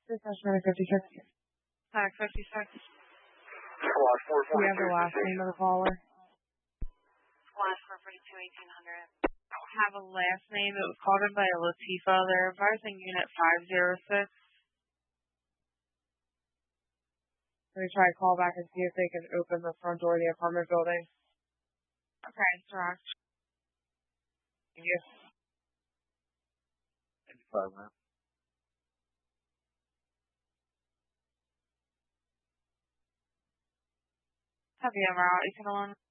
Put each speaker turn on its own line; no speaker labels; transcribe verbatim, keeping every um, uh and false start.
Clinic fifty-six.
Clinic fifty-six.
Squad four
Do you have the last name of the caller?
Squad four forty-two, eighteen hundred. I don't have a last name. It was called in by a Latifa. They're advising Unit five oh six.
Let me try to call back and see if they can open the front door of the apartment building.
Okay, direct.
Thank you.
eighty-five, man.
Have you ever out? You can alone.